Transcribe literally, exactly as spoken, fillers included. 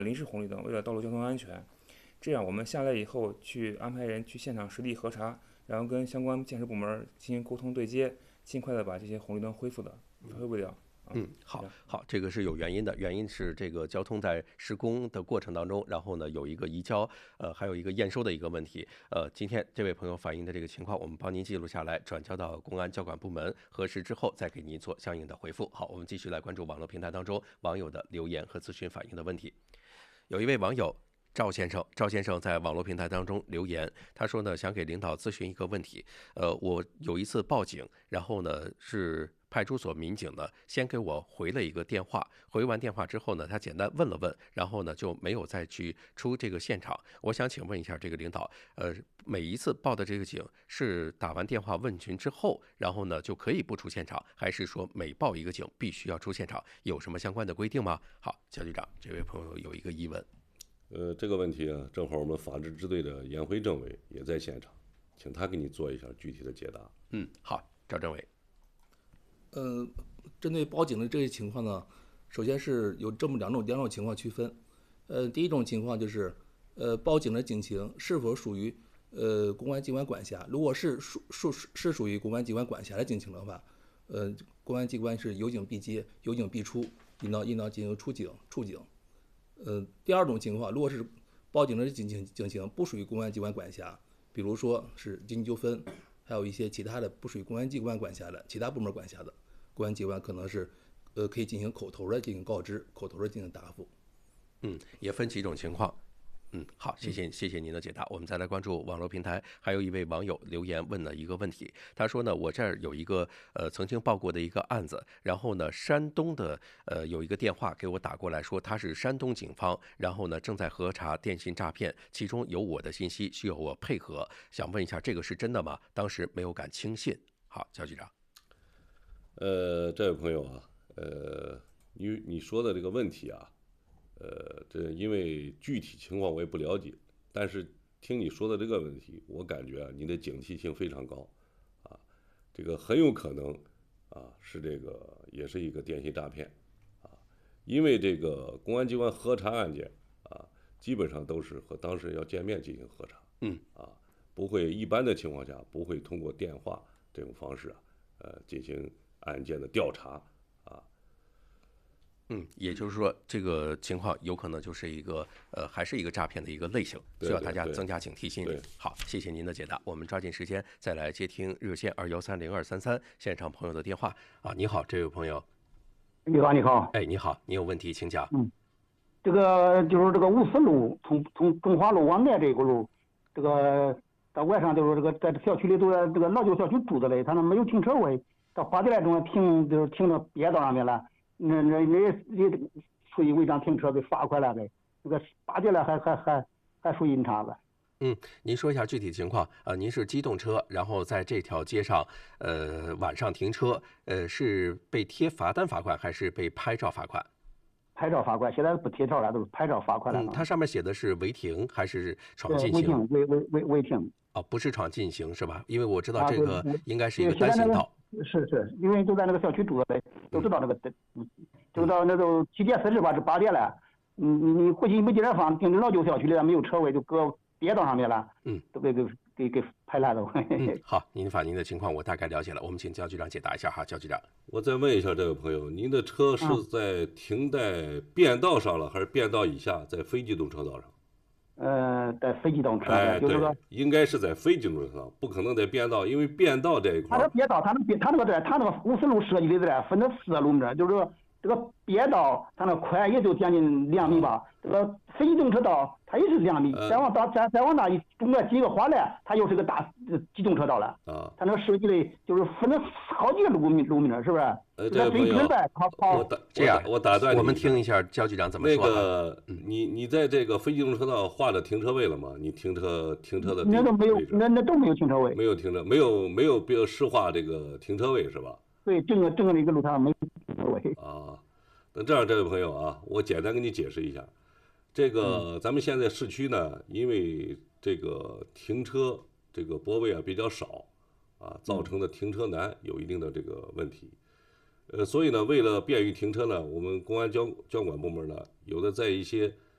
临时红绿灯，为了道路交通安全。这样我们下来以后去安排人去现场实地核查，然后跟相关建设部门进行沟通对接，尽快的把这些红绿灯恢复的恢复掉。 嗯，好，好，这个是有原因的，原因是这个交通在施工的过程当中，然后呢有一个移交，呃，还有一个验收的一个问题。呃，今天这位朋友反映的这个情况，我们帮您记录下来，转交到公安交管部门核实之后，再给您做相应的回复。好，我们继续来关注网络平台当中网友的留言和咨询反映的问题。有一位网友赵先生，赵先生在网络平台当中留言，他说呢，想给领导咨询一个问题。呃，我有一次报警，然后呢是派出所民警呢先给我回了一个电话，回完电话之后呢，他简单问了问，然后呢就没有再去出这个现场。我想请问一下这个领导，呃，每一次报的这个警是打完电话问询之后，然后呢就可以不出现场，还是说每报一个警必须要出现场？有什么相关的规定吗？好，肖局长，这位朋友有一个疑问。 呃，这个问题啊，正好我们法制支队的严辉政委也在现场，请他给你做一下具体的解答。 嗯，好，赵政委。 呃，针对报警的这些情况呢，首先是有这么两种两种情况区分。呃，第一种情况就是，呃，报警的警情是否属于呃公安机关管辖？如果是属属是属于公安机关管辖的警情的话，呃，公安机关是有警必接，有警必出，应当应当进行出警处警。呃，第二种情况，如果是报警的警情警情不属于公安机关管辖，比如说是经济纠纷，还有一些其他的不属于公安机关管辖的，其他部门管辖的，公安机关可能是呃可以进行口头的进行告知，口头的进行答复。 嗯，也分几种情况。嗯，好，谢谢谢谢您的解答。我们再来关注网络平台，还有一位网友留言问了一个问题，他说呢，我这儿有一个呃曾经报过的一个案子，然后呢，山东的呃有一个电话给我打过来说他是山东警方，然后呢正在核查电信诈骗，其中有我的信息，需要我配合，想问一下这个是真的吗？当时没有敢轻信。好，焦局长。 呃，这位朋友啊，呃，你你说的这个问题啊。呃，这因为具体情况我也不了解，但是听你说的这个问题，我感觉啊，你的警惕性非常高，啊，这个很有可能啊是这个也是一个电信诈骗，啊，因为这个公安机关核查案件啊，基本上都是和当事人要见面进行核查， 嗯， 啊，不会一般的情况下不会通过电话这种方式啊，呃，进行案件的调查。 嗯，也就是说，这个情况有可能就是一个呃，还是一个诈骗的一个类型，需要大家增加警惕心。好，谢谢您的解答。我们抓紧时间再来接听热线二幺三零二三三现场朋友的电话啊。你好，这位朋友。 你好，你好。 哎，你好，你有问题请讲。 嗯，这个就是这个五四路从从中华路往南这个路，这个到晚上就是这个在小区里都在这个老旧小区住着嘞，他那没有停车位，到八点来钟停就是停到边道上面了。那那那也属于违章停车被罚款了呗，那个八点了还还还还属于阴差了。 嗯，您说一下具体情况啊、呃？您是机动车，然后在这条街上，呃，晚上停车，呃，是被贴罚单罚款，还是被拍照罚款？ 拍照罚款，现在不贴条了，都是拍照罚款了。 嗯，它上面写的是违停还是闯进行？ 违停，违违违违停。 哦，不是闯进行是吧？因为我知道这个应该是一个单行道。 是是，因为都在那个小区住的，都知道那个，嗯，就到那都七点四十吧，这八点了，嗯，你你回去没地方放，停老旧小区里没有车位，就搁别道上面了， 嗯， 都给给给给拍烂了。 嗯，好，您反映的情况我大概了解了，我们请焦局长解答一下哈，焦局长。 我再问一下这位朋友，您的车是在停在便道上了，还是便道以下，在非机动车道上？ 呃，在非机动车道， 哎， 就是说， 应该是在非机动车道，不可能在便道，因为便道这一块。 他这便道，他那他那个在，他那个五四路设计的在分成四路面，就是说这个便道，它那宽也就将近两米吧，这个非机动车道它也是两米，再往大再再往大一中间几个花栏，它又是个大机动车道了。 啊， 它那个设计的就是分成好几个路面路面，是不是？ 呃，这位朋友，我打这样， 我打断你， 我们听一下焦局长怎么说。 那个，你你在这个非机动车道画的停车位了吗？你停车停车的那都没有，那那都没有停车位， 没有停车，没有没有别实画这个停车位是吧？ 对，整个整个的一个路上没有停车位。 啊，那这样，这位朋友啊，我简单给你解释一下，这个咱们现在市区呢，因为这个停车这个泊位啊比较少，啊，造成的停车难有一定的这个问题。呃，所以呢，为了便于停车呢，我们公安交交管部门呢，有的在一些